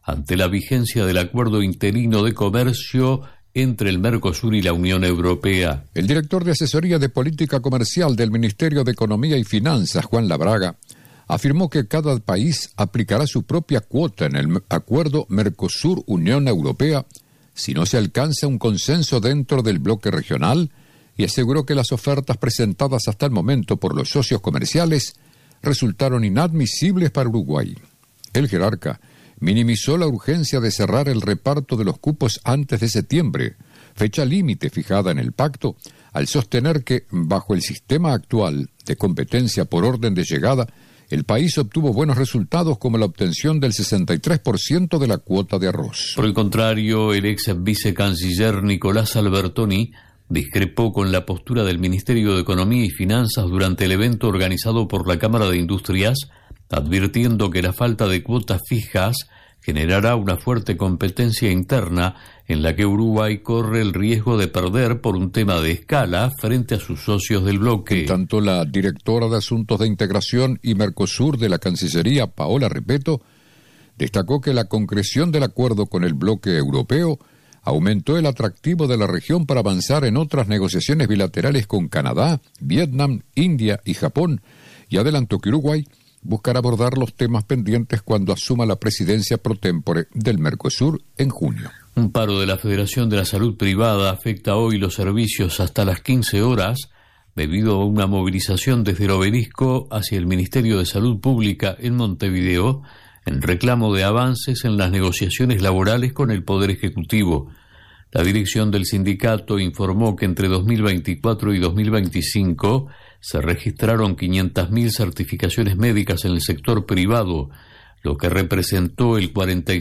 ante la vigencia del acuerdo interino de comercio entre el Mercosur y la Unión Europea. El director de Asesoría de Política Comercial del Ministerio de Economía y Finanzas, Juan Labraga, afirmó que cada país aplicará su propia cuota en el acuerdo Mercosur-Unión Europea si no se alcanza un consenso dentro del bloque regional, y aseguró que las ofertas presentadas hasta el momento por los socios comerciales resultaron inadmisibles para Uruguay. El jerarca minimizó la urgencia de cerrar el reparto de los cupos antes de septiembre, fecha límite fijada en el pacto, al sostener que, bajo el sistema actual de competencia por orden de llegada, el país obtuvo buenos resultados como la obtención del 63% de la cuota de arroz. Por el contrario, el ex vicecanciller Nicolás Albertoni discrepó con la postura del Ministerio de Economía y Finanzas durante el evento organizado por la Cámara de Industrias, advirtiendo que la falta de cuotas fijas generará una fuerte competencia interna en la que Uruguay corre el riesgo de perder por un tema de escala frente a sus socios del bloque. En tanto, la directora de Asuntos de Integración y Mercosur de la Cancillería, Paola Repetto, destacó que la concreción del acuerdo con el bloque europeo aumentó el atractivo de la región para avanzar en otras negociaciones bilaterales con Canadá, Vietnam, India y Japón, y adelantó que Uruguay buscará abordar los temas pendientes cuando asuma la presidencia pro tempore del Mercosur en junio. Un paro de la Federación de la Salud Privada afecta hoy los servicios hasta las 15 horas debido a una movilización desde el Obelisco hacia el Ministerio de Salud Pública en Montevideo en reclamo de avances en las negociaciones laborales con el Poder Ejecutivo. La dirección del sindicato informó que entre 2024 y 2025 se registraron 500.000 certificaciones médicas en el sector privado, lo que representó el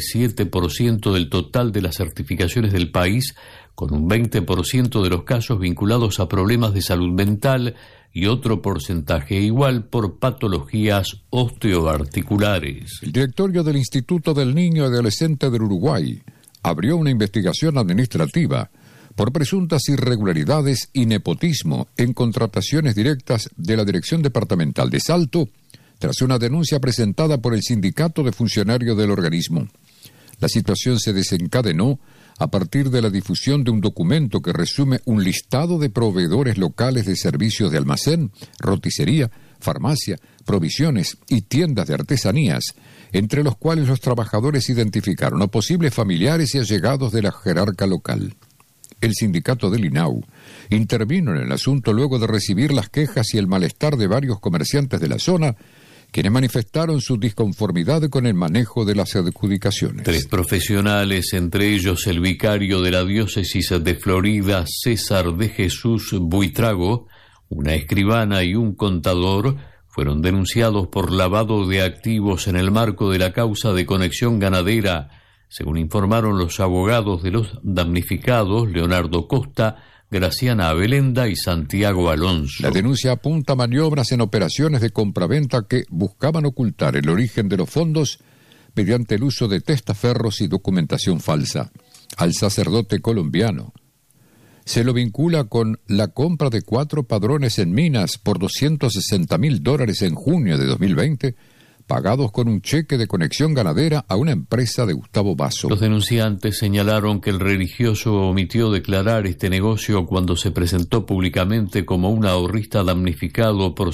47% del total de las certificaciones del país, con un 20% de los casos vinculados a problemas de salud mental y otro porcentaje igual por patologías osteoarticulares. El directorio del Instituto del Niño y Adolescente del Uruguay abrió una investigación administrativa por presuntas irregularidades y nepotismo en contrataciones directas de la Dirección Departamental de Salto, tras una denuncia presentada por el sindicato de funcionarios del organismo. La situación se desencadenó a partir de la difusión de un documento que resume un listado de proveedores locales de servicios de almacén, roticería, farmacia, provisiones y tiendas de artesanías, entre los cuales los trabajadores identificaron a posibles familiares y allegados de la jerarca local. El sindicato del INAU intervino en el asunto luego de recibir las quejas y el malestar de varios comerciantes de la zona, quienes manifestaron su disconformidad con el manejo de las adjudicaciones. 3 profesionales, entre ellos el vicario de la diócesis de Florida, César de Jesús Buitrago, una escribana y un contador, fueron denunciados por lavado de activos en el marco de la causa de Conexión Ganadera, según informaron los abogados de los damnificados, Leonardo Costa, Graciana Abelenda y Santiago Alonso. La denuncia apunta a maniobras en operaciones de compraventa que buscaban ocultar el origen de los fondos mediante el uso de testaferros y documentación falsa. Al sacerdote colombiano se lo vincula con la compra de 4 padrones en minas por $260,000 en junio de 2020, pagados con un cheque de Conexión Ganadera a una empresa de Gustavo Basso. Los denunciantes señalaron que el religioso omitió declarar este negocio cuando se presentó públicamente como un ahorrista damnificado por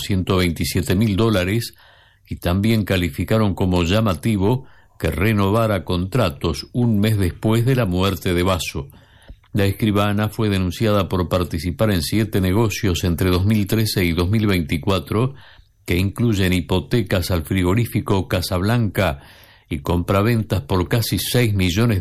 $127,000 y también calificaron como llamativo que renovara contratos un mes después de la muerte de Basso. La escribana fue denunciada por participar en 7 negocios entre 2013 y 2024 que incluyen hipotecas al frigorífico Casablanca y compraventas por casi $6 millones,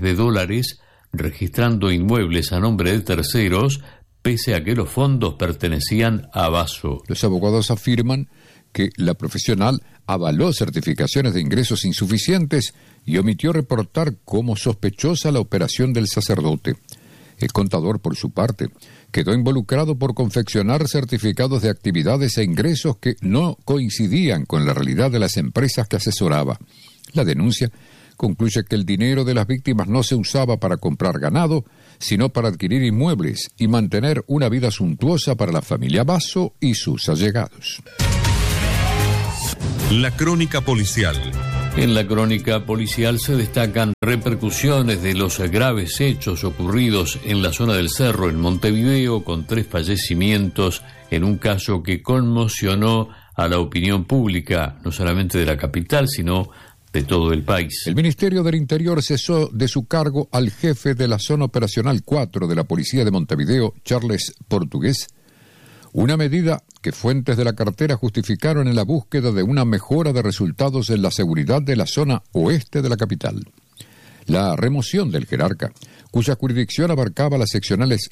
registrando inmuebles a nombre de terceros, pese a que los fondos pertenecían a Basso. Los abogados afirman que la profesional avaló certificaciones de ingresos insuficientes y omitió reportar como sospechosa la operación del sacerdote. El contador, por su parte, quedó involucrado por confeccionar certificados de actividades e ingresos que no coincidían con la realidad de las empresas que asesoraba. La denuncia concluye que el dinero de las víctimas no se usaba para comprar ganado, sino para adquirir inmuebles y mantener una vida suntuosa para la familia Basso y sus allegados. La crónica policial. En la crónica policial se destacan repercusiones de los graves hechos ocurridos en la zona del Cerro, en Montevideo, con 3 fallecimientos en un caso que conmocionó a la opinión pública, no solamente de la capital, sino de todo el país. El Ministerio del Interior cesó de su cargo al jefe de la Zona Operacional 4 de la Policía de Montevideo, Charles Portugués, una medida que fuentes de la cartera justificaron en la búsqueda de una mejora de resultados en la seguridad de la zona oeste de la capital. La remoción del jerarca, cuya jurisdicción abarcaba las seccionales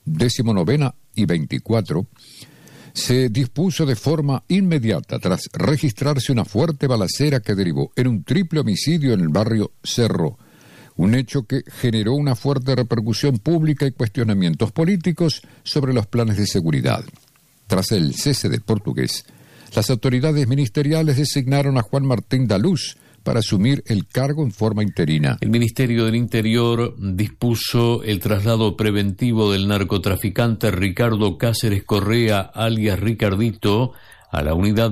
19 y 24, se dispuso de forma inmediata tras registrarse una fuerte balacera que derivó en un triple homicidio en el barrio Cerro, un hecho que generó una fuerte repercusión pública y cuestionamientos políticos sobre los planes de seguridad. Tras el cese de Portugués, las autoridades ministeriales designaron a Juan Martín Daluz para asumir el cargo en forma interina. El Ministerio del Interior dispuso el traslado preventivo del narcotraficante Ricardo Cáceres Correa, alias Ricardito, a la unidad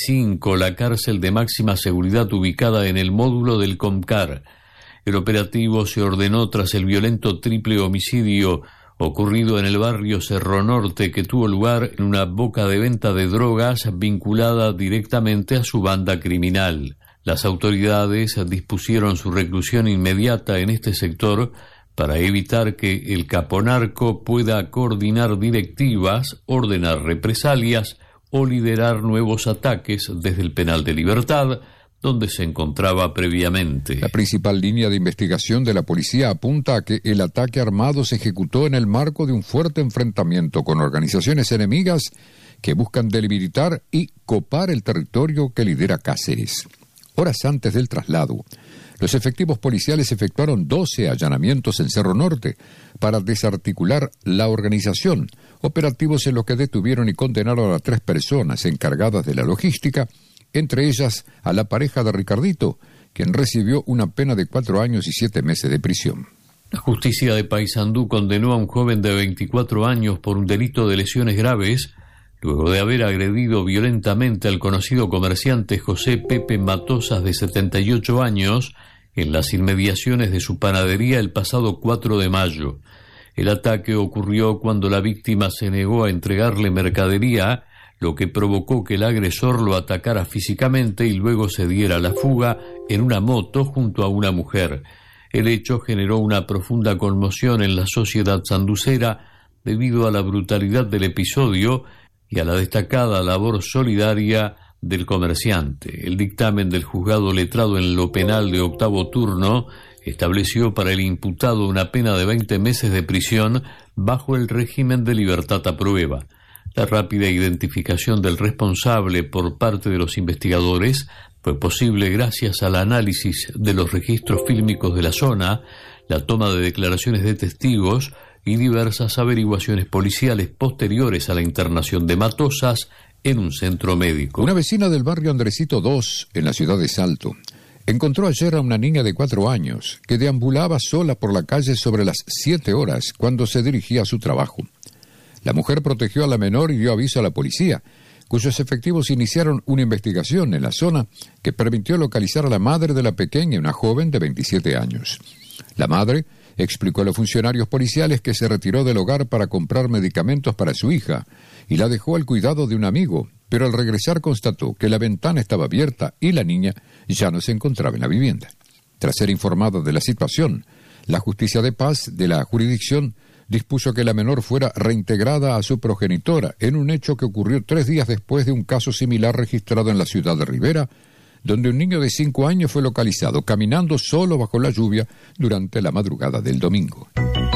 25, la cárcel de máxima seguridad ubicada en el módulo del Comcar. El operativo se ordenó tras el violento triple homicidio ocurrido en el barrio Cerro Norte, que tuvo lugar en una boca de venta de drogas vinculada directamente a su banda criminal. Las autoridades dispusieron su reclusión inmediata en este sector para evitar que el caponarco pueda coordinar directivas, ordenar represalias o liderar nuevos ataques desde el penal de Libertad, donde se encontraba previamente. La principal línea de investigación de la policía apunta a que el ataque armado se ejecutó en el marco de un fuerte enfrentamiento con organizaciones enemigas que buscan debilitar y copar el territorio que lidera Cáceres. Horas antes del traslado, los efectivos policiales efectuaron 12 allanamientos en Cerro Norte para desarticular la organización, operativos en los que detuvieron y condenaron a 3 personas encargadas de la logística, entre ellas a la pareja de Ricardito, quien recibió una pena de 4 años y 7 meses de prisión. La justicia de Paysandú condenó a un joven de 24 años por un delito de lesiones graves, luego de haber agredido violentamente al conocido comerciante José Pepe Matosas, de 78 años, en las inmediaciones de su panadería el pasado 4 de mayo. El ataque ocurrió cuando la víctima se negó a entregarle mercadería, lo que provocó que el agresor lo atacara físicamente y luego se diera la fuga en una moto junto a una mujer. El hecho generó una profunda conmoción en la sociedad sanducera debido a la brutalidad del episodio y a la destacada labor solidaria del comerciante. El dictamen del juzgado letrado en lo penal de 8º turno estableció para el imputado una pena de 20 meses de prisión bajo el régimen de libertad a prueba. La rápida identificación del responsable por parte de los investigadores fue posible gracias al análisis de los registros fílmicos de la zona, la toma de declaraciones de testigos y diversas averiguaciones policiales posteriores a la internación de Matosas en un centro médico. Una vecina del barrio Andresito II, en la ciudad de Salto, encontró ayer a una niña de 4 años que deambulaba sola por la calle sobre las 7 horas cuando se dirigía a su trabajo. La mujer protegió a la menor y dio aviso a la policía, cuyos efectivos iniciaron una investigación en la zona que permitió localizar a la madre de la pequeña, una joven de 27 años. La madre explicó a los funcionarios policiales que se retiró del hogar para comprar medicamentos para su hija y la dejó al cuidado de un amigo, pero al regresar constató que la ventana estaba abierta y la niña ya no se encontraba en la vivienda. Tras ser informada de la situación, la Justicia de Paz de la jurisdicción dispuso que la menor fuera reintegrada a su progenitora en un hecho que ocurrió 3 días después de un caso similar registrado en la ciudad de Rivera, donde un niño de 5 años fue localizado caminando solo bajo la lluvia durante la madrugada del domingo.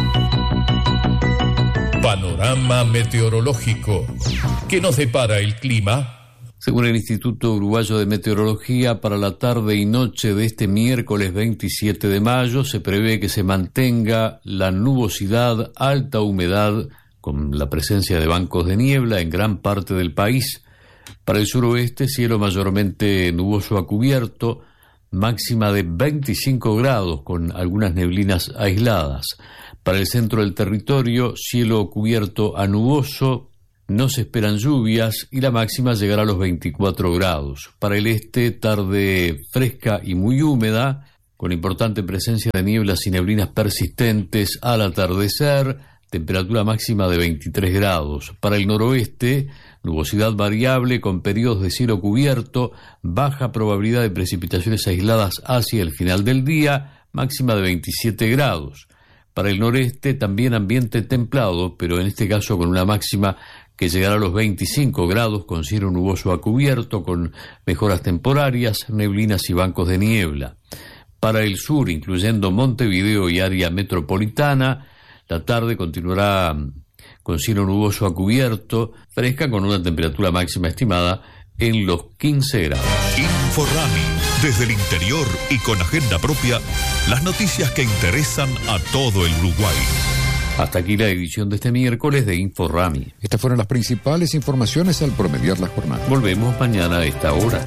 Panorama meteorológico. ¿Qué nos depara el clima? Según el Instituto Uruguayo de Meteorología, para la tarde y noche de este miércoles 27 de mayo se prevé que se mantenga la nubosidad, alta humedad, con la presencia de bancos de niebla en gran parte del país. Para el suroeste, cielo mayormente nuboso a cubierto, máxima de 25 grados con algunas neblinas aisladas. Para el centro del territorio, cielo cubierto a nuboso, no se esperan lluvias y la máxima llegará a los 24 grados. Para el este, tarde fresca y muy húmeda, con importante presencia de nieblas y neblinas persistentes al atardecer, temperatura máxima de 23 grados. Para el noroeste, nubosidad variable con periodos de cielo cubierto, baja probabilidad de precipitaciones aisladas hacia el final del día, máxima de 27 grados. Para el noreste, también ambiente templado, pero en este caso con una máxima que llegará a los 25 grados, con cielo nuboso a cubierto, con mejoras temporarias, neblinas y bancos de niebla. Para el sur, incluyendo Montevideo y área metropolitana, la tarde continuará con cielo nuboso a cubierto, fresca, con una temperatura máxima estimada en los 15 grados. Inforrami, desde el interior y con agenda propia, las noticias que interesan a todo el Uruguay. Hasta aquí la edición de este miércoles de Inforrami. Estas fueron las principales informaciones al promediar la jornada. Volvemos mañana a esta hora.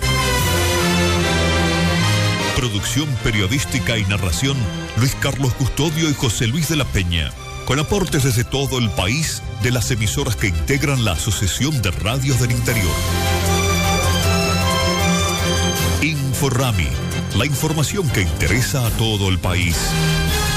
Producción periodística y narración, Luis Carlos Custodio y José Luis de la Peña. Con aportes desde todo el país de las emisoras que integran la Asociación de Radios del Interior. Inforrami, la información que interesa a todo el país.